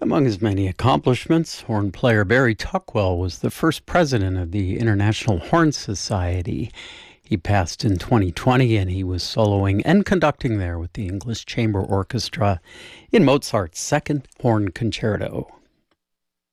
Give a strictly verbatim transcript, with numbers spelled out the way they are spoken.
Among his many accomplishments, horn player Barry Tuckwell was the first president of the International Horn Society. He passed in twenty twenty, and he was soloing and conducting there with the English Chamber Orchestra in Mozart's Second Horn Concerto.